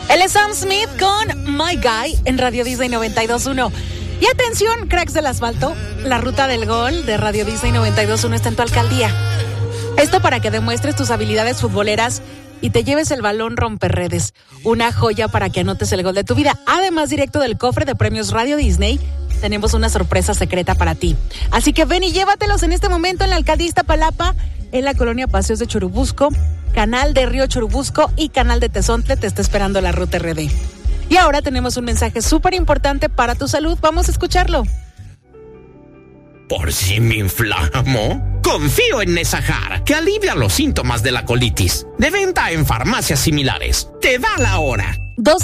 Él es Sam Smith con My Guy en Radio Disney 92.1. Y atención, cracks del asfalto, la ruta del gol de Radio Disney 92.1 está en tu alcaldía. Esto para que demuestres tus habilidades futboleras y te lleves el balón romperredes. Una joya para que anotes el gol de tu vida. Además, directo del cofre de premios Radio Disney, tenemos una sorpresa secreta para ti. Así que ven y llévatelos en este momento en la alcaldía Iztapalapa, en la colonia Paseos de Churubusco, Canal de Río Churubusco y Canal de Tezontle. Te está esperando la Ruta RD. Y ahora tenemos un mensaje súper importante para tu salud. Vamos a escucharlo. ¿Por si me inflamo? Confío en Nesajar, que alivia los síntomas de la colitis. De venta en farmacias similares. Te da la hora.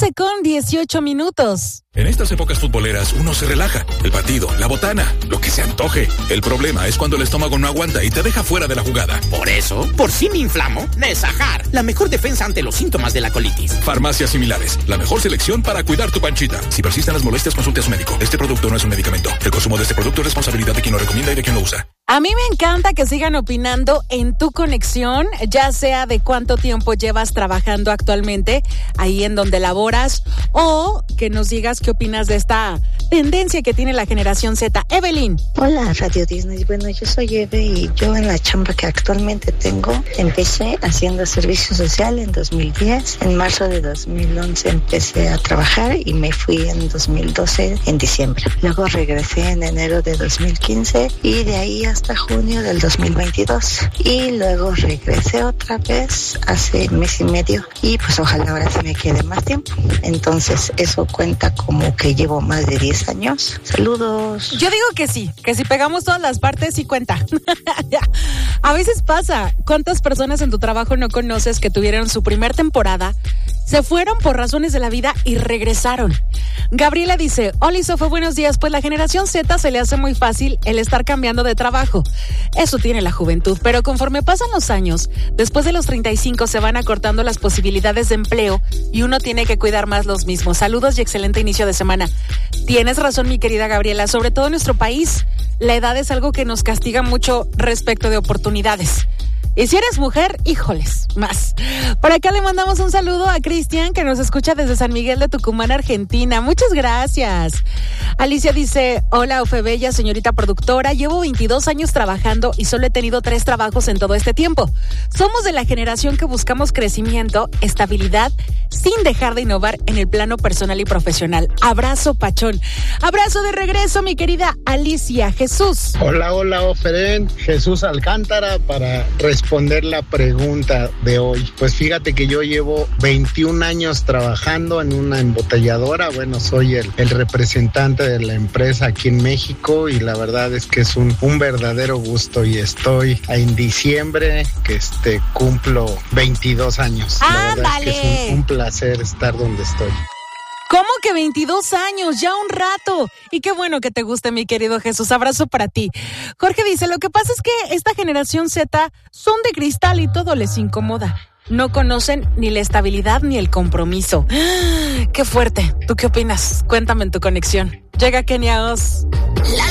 12:18. En estas épocas futboleras uno se relaja. El partido, la botana, lo que se antoje. El problema es cuando el estómago no aguanta y te deja fuera de la jugada. Por eso, por si me inflamo, Nesajar, la mejor defensa ante los síntomas de la colitis. Farmacias similares, la mejor selección para cuidar tu panchita. Si persisten las molestias, consulte a su médico. Este producto no es un medicamento. El consumo de este producto es responsabilidad de quien lo recomienda y de quien lo usa. A mí me encanta que sigan opinando en tu conexión, ya sea de cuánto tiempo llevas trabajando actualmente ahí en donde laboras, o que nos digas qué opinas de esta tendencia que tiene la generación Z. Evelyn. Hola, Radio Disney. Bueno, yo soy Eve y yo en la chamba que actualmente tengo empecé haciendo servicio social en 2010. En marzo de 2011 empecé a trabajar y me fui en 2012 en diciembre. Luego regresé en enero de 2015 y de ahí hasta junio del 2022. Y luego regresé otra vez hace mes y medio y pues ojalá ahora se me quede más tiempo. Entonces eso cuenta como que llevo más de 10 años. Saludos. Yo digo que sí, que si pegamos todas las partes sí cuenta. A veces pasa. ¿Cuántas personas en tu trabajo no conoces que tuvieron su primer temporada, se fueron por razones de la vida y regresaron? Gabriela dice: hola Sofía, buenos días. Pues la generación Z se le hace muy fácil el estar cambiando de trabajo. Eso tiene la juventud, pero conforme pasan los años, después de los 35 se van acortando las posibilidades de empleo y uno tiene que cuidar más los mismos. Saludos y excelente inicio de semana. Tienes razón, mi querida Gabriela, sobre todo en nuestro país, la edad es algo que nos castiga mucho respecto de oportunidades. Y si eres mujer, híjoles, más. Por acá le mandamos un saludo a Cristian, que nos escucha desde San Miguel de Tucumán, Argentina. Muchas gracias. Alicia dice: hola, Ofe Bella, señorita productora. Llevo 22 años trabajando y solo he tenido 3 trabajos en todo este tiempo. Somos de la generación que buscamos crecimiento, estabilidad, sin dejar de innovar en el plano personal y profesional. Abrazo, Pachón. Abrazo de regreso, mi querida Alicia. Jesús. Hola, Oferen. Jesús Alcántara para responder la pregunta de hoy. Pues fíjate que yo llevo 21 años trabajando en una embotelladora. Bueno, soy el representante de la empresa aquí en México y la verdad es que es un verdadero gusto y estoy en diciembre que cumplo 22 años. La verdad es que es un placer estar donde estoy. ¿Cómo que 22 años? Ya un rato. Y qué bueno que te guste, mi querido Jesús. Abrazo para ti. Jorge dice: lo que pasa es que esta generación Z son de cristal y todo les incomoda. No conocen ni la estabilidad ni el compromiso. ¡Qué fuerte! ¿Tú qué opinas? Cuéntame en tu conexión. Llega Kenia Oz. La